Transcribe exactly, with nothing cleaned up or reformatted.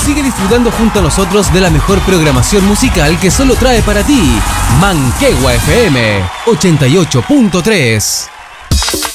Sigue disfrutando junto a nosotros de la mejor programación musical que solo trae para ti Manquehue F M ochenta y ocho punto tres.